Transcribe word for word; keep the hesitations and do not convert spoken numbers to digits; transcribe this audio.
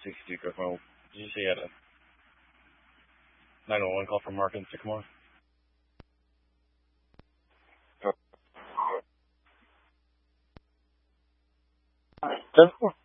sixty-two Cookmo. Did you say you had a nine one one call from Mark in Sycamore? ten four.